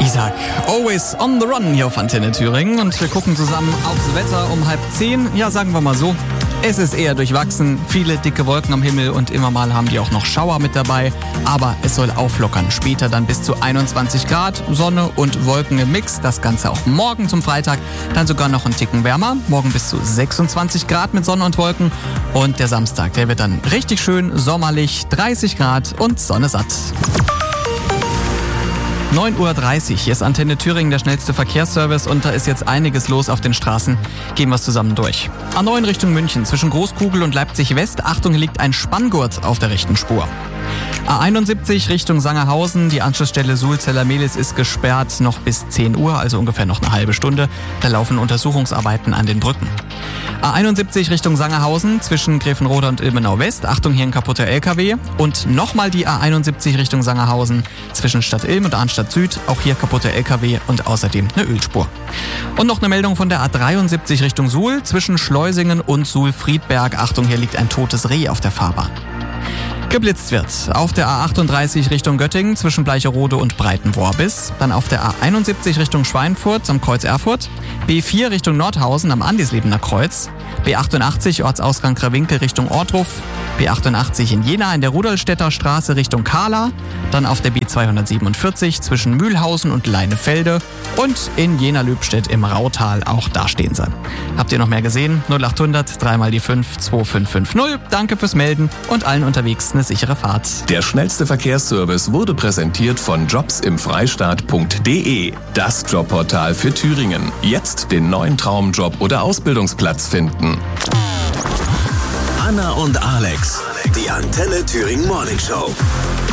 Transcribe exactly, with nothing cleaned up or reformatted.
Isaac, always on the run hier auf Antenne Thüringen und wir gucken zusammen aufs Wetter um halb zehn. Ja, sagen wir mal so, es ist eher durchwachsen, viele dicke Wolken am Himmel und immer mal haben die auch noch Schauer mit dabei, aber es soll auflockern. Später dann bis zu einundzwanzig Grad, Sonne und Wolken im Mix, das Ganze auch morgen zum Freitag, dann sogar noch einen Ticken wärmer, morgen bis zu sechsundzwanzig Grad mit Sonne und Wolken und der Samstag, der wird dann richtig schön sommerlich, dreißig Grad und Sonne satt. neun Uhr dreißig, hier ist Antenne Thüringen, der schnellste Verkehrsservice und da ist jetzt einiges los auf den Straßen. Gehen wir es zusammen durch. A neun Richtung München, zwischen Großkugel und Leipzig West. Achtung, hier liegt ein Spanngurt auf der rechten Spur. A einundsiebzig Richtung Sangerhausen, die Anschlussstelle Sulzeller-Mehlis ist gesperrt noch bis zehn Uhr, also ungefähr noch eine halbe Stunde. Da laufen Untersuchungsarbeiten an den Brücken. A einundsiebzig Richtung Sangerhausen, zwischen Grevenrode und Ilmenau West. Achtung, hier ein kaputter L K W. Und nochmal die A einundsiebzig Richtung Sangerhausen, zwischen Stadt Ilm und Arnstadt Süd. Auch hier kaputter L K W und außerdem eine Ölspur. Und noch eine Meldung von der A dreiundsiebzig Richtung Suhl, zwischen Schleusingen und Suhl-Friedberg. Achtung, hier liegt ein totes Reh auf der Fahrbahn. Geblitzt wird auf der A achtunddreißig Richtung Göttingen zwischen Bleicherode und Breitenworbis, dann auf der A einundsiebzig Richtung Schweinfurt am Kreuz Erfurt, B vier Richtung Nordhausen am Andislebener Kreuz, B achtundachtzig Ortsausgang Krawinkel Richtung Ortruf, B achtundachtzig in Jena in der Rudolstädter Straße Richtung Kahla, dann auf der B zweihundertsiebenundvierzig zwischen Mühlhausen und Leinefelde und in Jena-Lübstedt im Rautal, auch da stehen sie. Habt ihr noch mehr gesehen? null achthundert, dreimal die fünf, zwei fünf fünf null. Danke fürs Melden und allen unterwegs eine sichere Fahrt. Der schnellste Verkehrsservice wurde präsentiert von jobs im freistaat punkt de, das Jobportal für Thüringen. Jetzt den neuen Traumjob oder Ausbildungsplatz finden. Anna und Alex, die Antenne Thüringen Morning Show.